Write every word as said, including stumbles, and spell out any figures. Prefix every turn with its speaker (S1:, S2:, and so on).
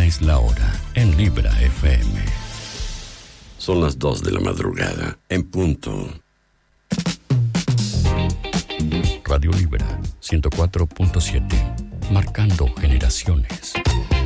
S1: es la hora en Libra F M. Son las dos de la madrugada, en punto. Radio Libra, ciento cuatro punto siete, marcando generaciones.